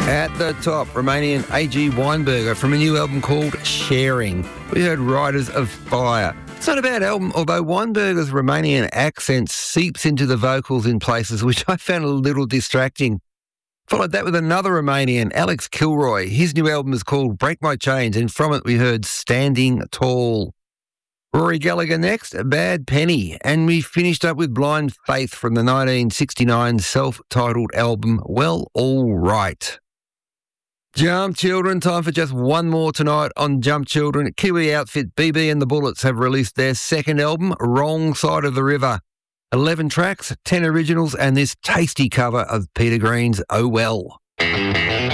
At the top, Romanian A.G. Weinberger from a new album called Sharing. We heard Riders of Fire. It's not a bad album, although Weinberger's Romanian accent seeps into the vocals in places which I found a little distracting. Followed that with another Romanian, Alex Kilroy. His new album is called Break My Chains, and from it we heard Standing Tall. Rory Gallagher next, Bad Penny. And we finished up with Blind Faith from the 1969 self-titled album, Well, All Right. Jump Children, time for just one more tonight on Jump Children. Kiwi outfit BB and the Bullets have released their second album, Wrong Side of the River. 11 tracks, 10 originals, and this tasty cover of Peter Green's Oh Well.